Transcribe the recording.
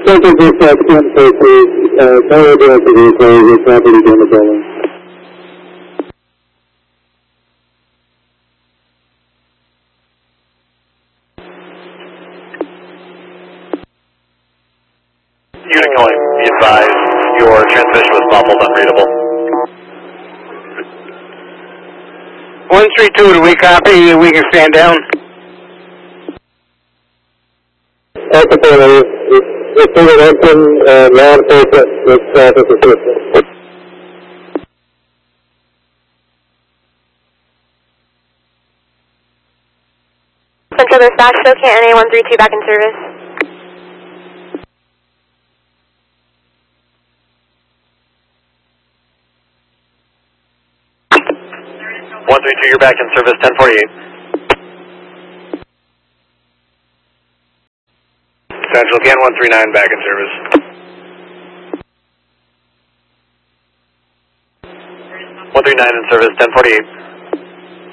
Central Dispatch 142, tower director vehicle is property down the building. Unit calling, be advised, your transmission was muffled, unreadable. 132, do we copy? We can stand down. Alpha it's intervention, law enforcement with traffic assistance. Central Dispatch, SoCan NA132 back in service. You're back in service, 1048. Central Can 139 back in service. 139 in service, 1048.